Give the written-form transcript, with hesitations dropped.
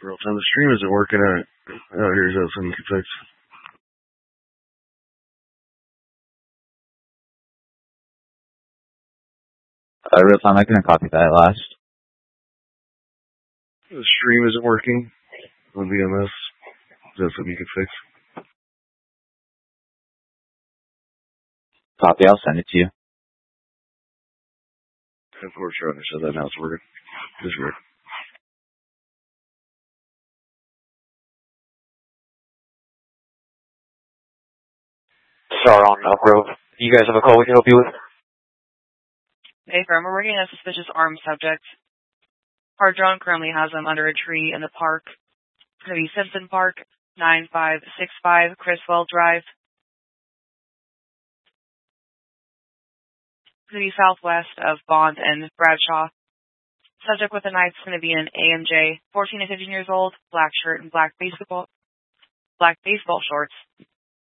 Real time. The stream isn't working out. Oh, here's something you can fix. Real time, I couldn't copy that last. The stream isn't working on VMS. Is that something you can fix? Copy, I'll send it to you. Of course, you're understood that now it's working. It's weird. Star on Elk Grove. You guys have a call we can help you with? Hey, firm, we're working a suspicious armed subject. Our drone currently has them under a tree in the park. It's going to be Simpson Park, 9565 Criswell Drive. It's going to be southwest of Bond and Bradshaw. Subject with a knife is going to be an AMJ, 14 to 15 years old, black shirt and black baseball shorts.